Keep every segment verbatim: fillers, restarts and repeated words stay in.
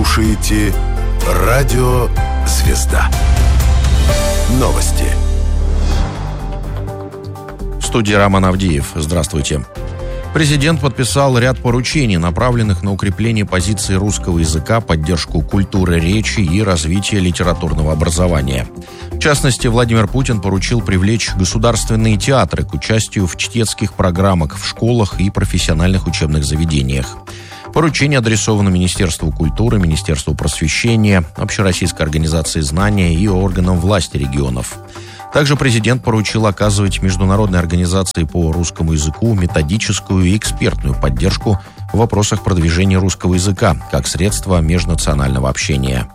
слушаете Радио Звезда. Новости. В студии Роман Авдеев. Здравствуйте. Президент подписал ряд поручений, направленных на укрепление позиции русского языка, поддержку культуры речи и развитие литературного образования. В частности, Владимир Путин поручил привлечь государственные театры к участию в чтецких программах в школах и профессиональных учебных заведениях. Поручение адресовано Министерству культуры, Министерству просвещения, Общероссийской организации знания и органам власти регионов. Также президент поручил оказывать международной организации по русскому языку методическую и экспертную поддержку в вопросах продвижения русского языка как средства межнационального общения.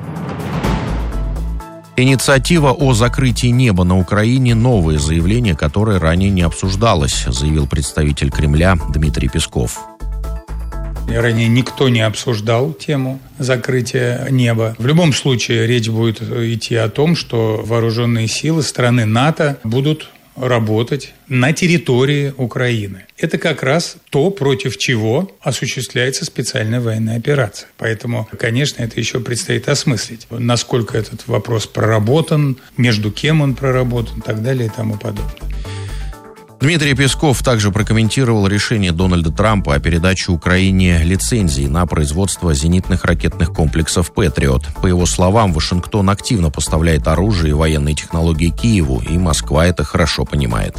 Инициатива о закрытии неба на Украине – новое заявление, которое ранее не обсуждалось, заявил представитель Кремля Дмитрий Песков. Ранее никто не обсуждал тему закрытия неба. В любом случае речь будет идти о том, что вооруженные силы страны НАТО будут работать на территории Украины. Это как раз то, против чего осуществляется специальная военная операция. Поэтому, конечно, это еще предстоит осмыслить, насколько этот вопрос проработан, между кем он проработан и так далее и тому подобное. Дмитрий Песков также прокомментировал решение Дональда Трампа о передаче Украине лицензий на производство зенитных ракетных комплексов «Патриот». По его словам, Вашингтон активно поставляет оружие и военные технологии Киеву, и Москва это хорошо понимает.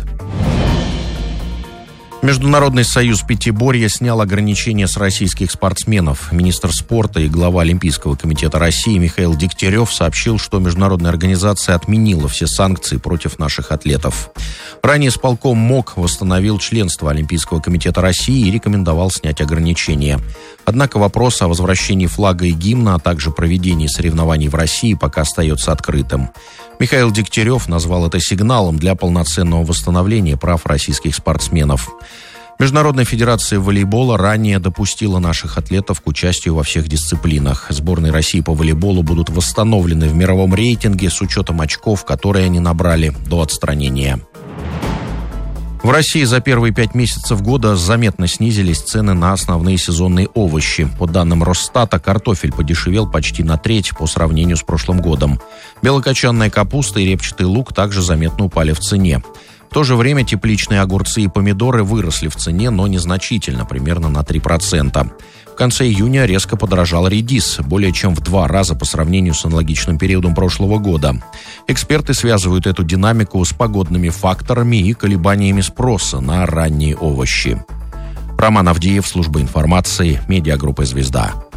Международный союз пятиборья снял ограничения с российских спортсменов. Министр спорта и глава Олимпийского комитета России Михаил Дегтярев сообщил, что международная организация отменила все санкции против наших атлетов. Ранее исполком МОК восстановил членство Олимпийского комитета России и рекомендовал снять ограничения. Однако вопрос о возвращении флага и гимна, а также проведении соревнований в России пока остается открытым. Михаил Дегтярев назвал это сигналом для полноценного восстановления прав российских спортсменов. Международная федерация волейбола ранее допустила наших атлетов к участию во всех дисциплинах. Сборные России по волейболу будут восстановлены в мировом рейтинге с учетом очков, которые они набрали до отстранения. В России за первые пять месяцев года заметно снизились цены на основные сезонные овощи. По данным Росстата, картофель подешевел почти на треть по сравнению с прошлым годом. Белокочанная капуста и репчатый лук также заметно упали в цене. В то же время тепличные огурцы и помидоры выросли в цене, но незначительно, примерно на три процента. В конце июня резко подорожал редис, более чем в два раза по сравнению с аналогичным периодом прошлого года. Эксперты связывают эту динамику с погодными факторами и колебаниями спроса на ранние овощи. Роман Авдеев, служба информации, медиагруппа «Звезда».